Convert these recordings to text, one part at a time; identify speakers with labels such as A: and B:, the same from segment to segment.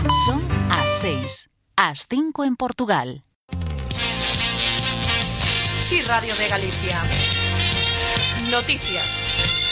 A: Son as 6, as 5 en Portugal.
B: Sí, Radio de Galicia. Noticias.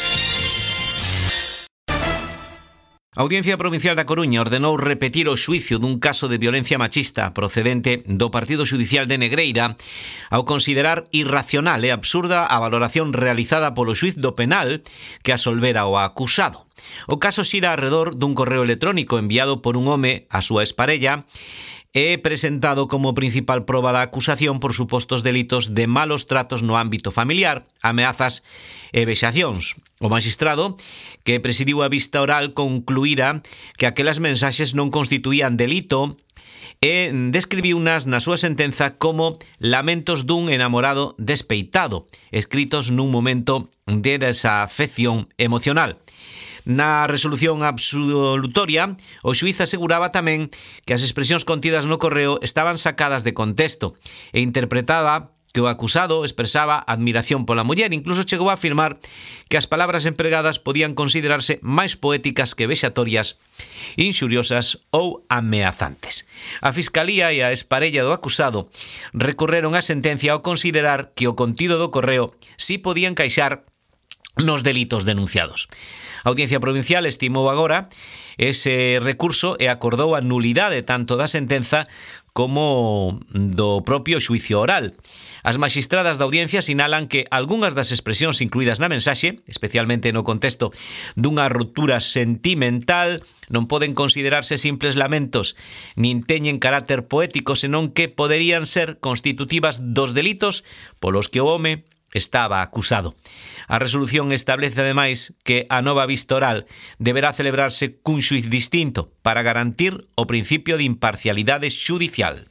C: A Audiencia Provincial da Coruña ordenou repetir o xuicio dun caso de violencia machista procedente do Partido Xudicial de Negreira ao considerar irracional e absurda a valoración realizada polo xuiz do penal que absolvera o acusado. O caso xira arredor dun correo electrónico enviado por un home á súa exparella e presentado como principal proba da acusación por supostos delitos de malos tratos no ámbito familiar, ameazas e vexacións. O magistrado, que presidiu a vista oral, concluíra que aquelas mensaxes non constituían delito e describiunas na súa sentenza como lamentos dun enamorado despeitado, escritos nun momento de desafección emocional. Na resolución absolutoria, o xuíz aseguraba tamén que as expresións contidas no correo estaban sacadas de contexto e interpretaba que o acusado expresaba admiración pola muller. Incluso chegou a afirmar que as palabras empregadas podían considerarse máis poéticas que vexatorias, inxuriosas ou ameazantes. A Fiscalía e a exparella do acusado recorreron a sentencia ao considerar que o contido do correo si podía encaixar nos delitos denunciados. A Audiencia Provincial estimou agora ese recurso e acordou a nulidade tanto da sentenza como do propio xuicio oral. As magistradas da audiencia sinalan que algunhas das expresións incluídas na mensaxe, especialmente no contexto dunha ruptura sentimental, non poden considerarse simples lamentos, nin teñen carácter poético, senón que poderían ser constitutivas dos delitos polos que o home estaba acusado. A resolución establece ademais que a nova vista oral deberá celebrarse cun xuiz distinto para garantir o principio de imparcialidade xudicial.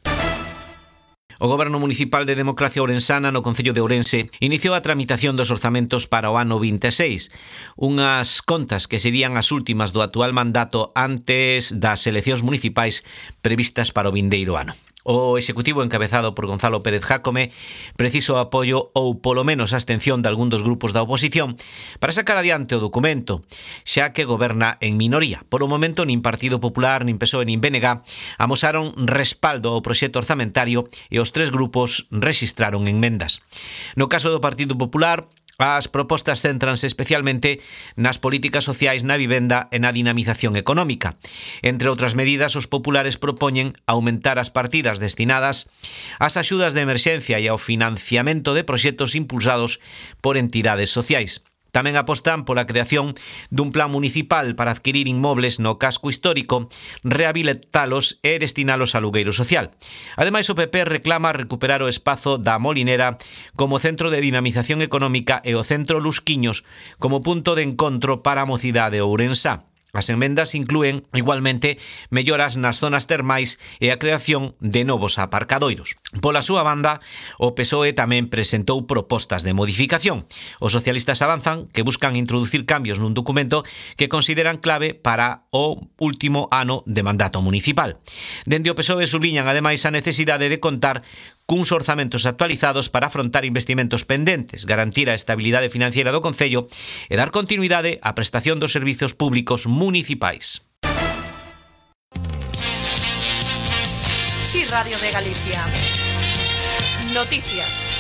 C: O Goberno Municipal de Democracia Ourensana no Concello de Ourense iniciou a tramitación dos orzamentos para o ano 26, unhas contas que serían as últimas do actual mandato antes das eleccións municipais previstas para o vindeiro ano. O Executivo encabezado por Gonzalo Pérez Jácome precisa o apoio ou polo menos a abstención de algún dos grupos da oposición para sacar adiante o documento, xa que goberna en minoría. Por o momento, nin Partido Popular, nin PSOE, nin BNG amosaron respaldo ao proxecto orzamentario e os tres grupos rexistraron enmendas. No caso do Partido Popular, as propostas céntranse especialmente nas políticas sociais, na vivenda e na dinamización económica. Entre outras medidas, os populares propoñen aumentar as partidas destinadas ás axudas de emerxencia e ao financiamento de proxectos impulsados por entidades sociais. Tamén apostan pola creación dun plan municipal para adquirir inmobles no casco histórico, rehabilitalos e destinalos a alugueiro social. Ademais, o PP reclama recuperar o espazo da Molinera como centro de dinamización económica e o centro Lusquiños como punto de encontro para a mocidade ourensá. As enmendas inclúen, igualmente, melloras nas zonas termais e a creación de novos aparcadoiros. Pola súa banda, o PSOE tamén presentou propostas de modificación. Os socialistas avanzan que buscan introducir cambios nun documento que consideran clave para o último ano de mandato municipal. Dende o PSOE subliñan ademais a necesidade de contar cuns orzamentos actualizados para afrontar investimentos pendentes, garantir a estabilidade financiera do Concello e dar continuidade á prestación dos servizos públicos municipais.
B: Sí, Radio de Galicia. Noticias.